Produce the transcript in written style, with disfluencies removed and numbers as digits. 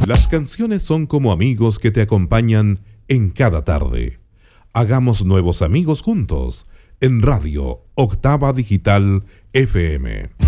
Las canciones son como amigos que te acompañan en cada tarde. Hagamos nuevos amigos juntos en Radio Octava Digital FM.